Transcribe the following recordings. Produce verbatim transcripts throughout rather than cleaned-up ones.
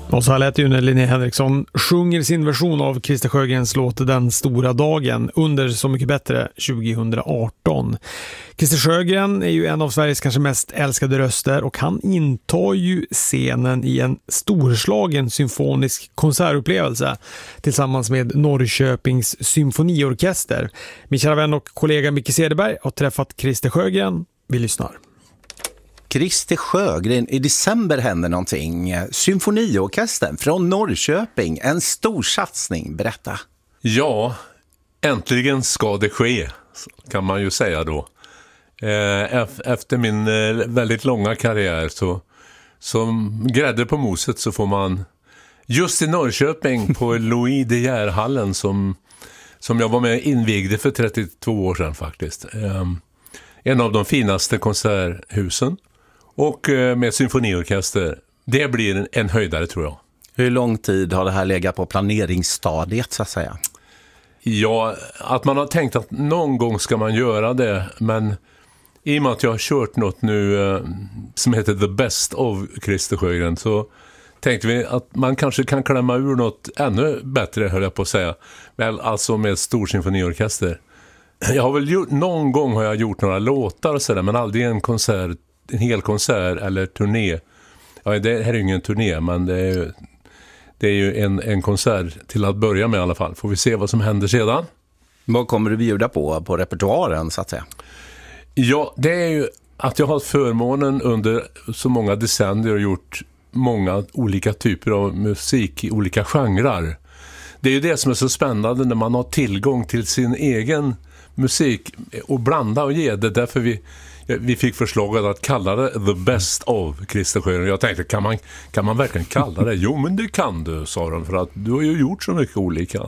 Och så här lät ju när Linnea Henriksson sjunger sin version av Christer Sjögrens låt Den stora dagen under Så mycket bättre tjugohundraarton. Christer Sjögren är ju en av Sveriges kanske mest älskade röster och han intar ju scenen i en storslagen symfonisk konsertupplevelse tillsammans med Norrköpings symfoniorkester. Min kära vän och kollega Micke Cederberg har träffat Christer Sjögren. Vi lyssnar. Christer Sjögren, i december händer någonting. Symfoniorkestern från Norrköping, en stor satsning. Berätta. Ja, äntligen ska det ske, kan man ju säga då. Efter min väldigt långa karriär så som grädde på moset så får man just i Norrköping på Louis de Geer-hallen som, som jag var med invigde för trettiotvå år sedan faktiskt. En av de finaste konserthusen. Och med symfoniorkester, det blir en, en höjdare tror jag. Hur lång tid har det här legat på planeringsstadiet så att säga? Ja, att man har tänkt att någon gång ska man göra det. Men i och med att jag har kört något nu eh, som heter The Best of Christer Sjögren så tänkte vi att man kanske kan klämma ur något ännu bättre, höll jag på att säga. Väl, alltså med stor symfoniorkester. Jag har väl gjort, någon gång har jag gjort några låtar och sådär, men aldrig en konsert, en hel konsert eller turné. Ja, det här är ju ingen turné, men det är ju, det är ju en, en konsert till att börja med i alla fall. Får vi se vad som händer sedan. Vad kommer du bjuda på på repertoaren så att säga? Ja, det är ju att jag har haft förmånen under så många decennier och gjort många olika typer av musik i olika genrer. Det är ju det som är så spännande när man har tillgång till sin egen musik och blanda och ge det. Därför vi, vi fick förslaget att kalla det The Best of Christer Sjögren. Jag tänkte, kan man, kan man verkligen kalla det? Jo, men det kan du, sa de, för att du har ju gjort så mycket olika.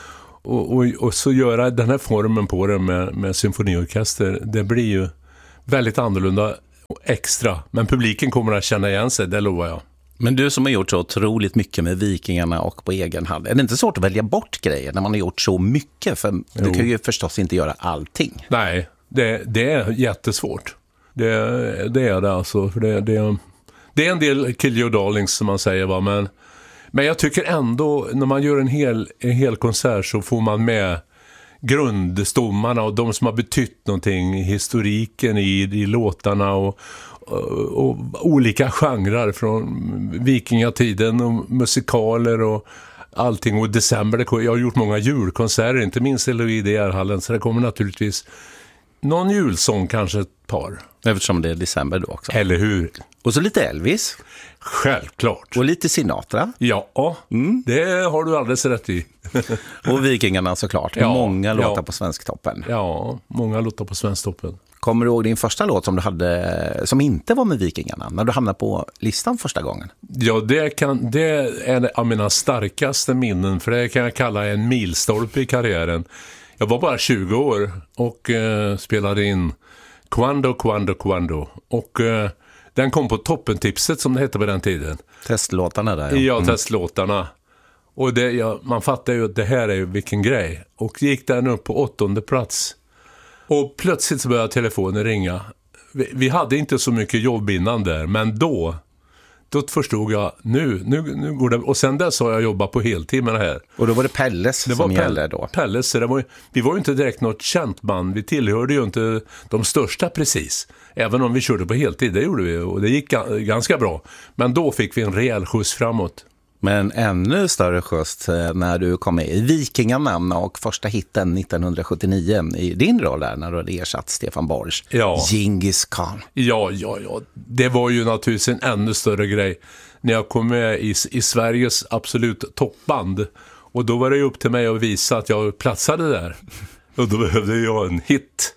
Och, och, och så göra den här formen på det med, med symfoniorkester, det blir ju väldigt annorlunda och extra. Men publiken kommer att känna igen sig, det lovar jag. Men du som har gjort så otroligt mycket med Vikingarna och på egen hand, är det inte svårt att välja bort grejer när man har gjort så mycket? För jo. Du kan ju förstås inte göra allting. Nej, det, det är jättesvårt. Det, det är det alltså. För det, det, det är en del kill your darlings som man säger, va? Men, men jag tycker ändå när man gör en hel, en hel konsert så får man med grundstommarna och de som har betytt någonting, historiken i, i låtarna och Och, och olika genrer från vikingatiden och musikaler och allting. Och i december, jag har gjort många julkonserter, inte minst i Louis de Geer-hallen, så det kommer naturligtvis någon julsång, kanske ett par. Eftersom det är december då också. Eller hur? Och så lite Elvis. Självklart. Och lite Sinatra. Ja, mm. Det har du alldeles rätt i. Och Vikingarna såklart. Ja, många låtar ja. på Svensktoppen. Ja, många låtar på Svensktoppen. Kommer du ihåg din första låt som du hade som inte var med Vikingarna när du hamnade på listan första gången? Ja, det, kan, det är en av mina starkaste minnen, för det kan jag kalla en milstolpe i karriären. Jag var bara tjugo år och eh, spelade in Quando, Quando, Quando. Och eh, den kom på toppentipset som det hette på den tiden. Testlåtarna där. Ja, ja mm. testlåtarna. Och det, ja, man fattar ju att det här är ju vilken grej. Och gick den upp på åttonde plats. Och plötsligt så började telefonen ringa. Vi, vi hade inte så mycket jobb innan där, men då då förstod jag, nu, nu, nu går det. Och sen dess har jag jobbat på heltid med det här. Och då var det Pelles det som var gällde då? Pelles, det var, vi var ju inte direkt något känt band. Vi tillhörde ju inte de största precis. Även om vi körde på heltid, det gjorde vi. Och det gick ganska bra. Men då fick vi en rejäl skjuts framåt. Men ännu större skjuts när du kom med i Vikingarna och första hitten nittonhundrasjuttionio i din roll där när du hade ersatt Stefan Borsch. Ja. Genghis Khan. Ja, ja, ja. Det var ju naturligtvis en ännu större grej när jag kom med i, i Sveriges absolut toppband. Och då var det ju upp till mig att visa att jag platsade där. Och då behövde jag en hit.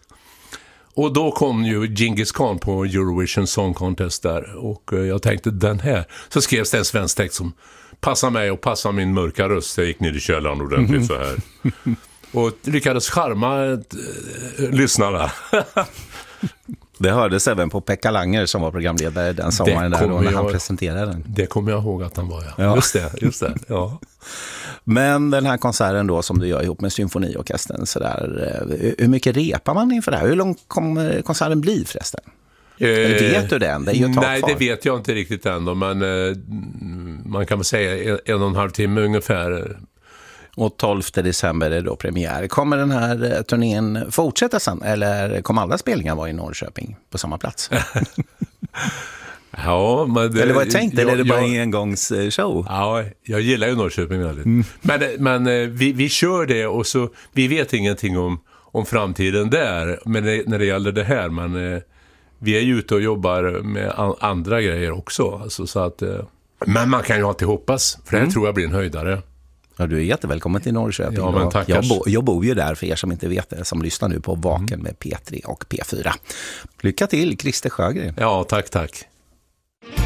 Och då kom ju Genghis Khan på Eurovision Song Contest där. Och jag tänkte, den här. Så skrevs det en svensk text som passar mig och passar min mörka röst. Jag gick ner i källaren ordentligt så här. Och lyckades charma äh, lyssnarna. Det hördes även på Pekka Langer som var programledare den sommaren där då, när han jag, presenterade den. Det kommer jag ihåg att han var, ja. ja. Just det, just det, ja. Men den här konserten då som du gör ihop med symfoniorkestern så där, hur mycket repar man inför det här? Hur lång kommer konserten bli förresten? Eh, Eller vet du det än? Det är ju ett tag nej, kvar. det vet jag inte riktigt ändå, men eh, man kan väl säga en, en och en halv timme ungefär. Och tolfte december är då premiär. Kommer den här turnén fortsätta sen? Eller kommer alla spelningar vara i Norrköping på samma plats? Ja, men det, eller vad jag tänkte, jag, eller är det bara jag, en engångsshow? Ja, jag gillar ju Norrköping väldigt. Mm. Men, men vi, vi kör det och så, vi vet ingenting om, om framtiden där men det, när det gäller det här. Men vi är ju ute och jobbar med an, andra grejer också. Alltså, så att, men man kan ju alltid hoppas, för det här mm. tror jag blir en höjdare. Ja, du är jättevälkommen till Norrköping. Ja, men tackars. jag, bo, jag bor ju där för er som inte vet det, som lyssnar nu på Vaken mm. med P tre och P fyra. Lycka till, Christer Sjögren. Ja, tack, tack.